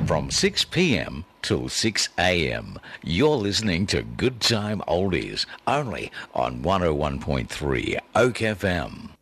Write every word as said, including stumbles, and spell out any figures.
from six p.m. till six a.m. You're listening to Good Time Oldies, only on one oh one point three Oak F M.